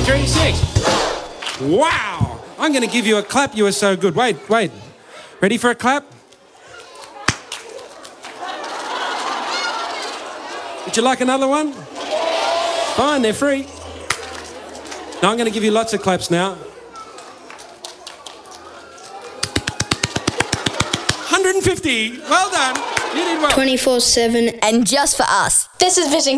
36. Wow. I'm going to give you a clap. You were so good. Wait. Ready for a clap? Would you like another one? Fine, they're free. Now I'm going to give you lots of claps now. 150. Well done. You did well. 24/7. And just for us. This is Vision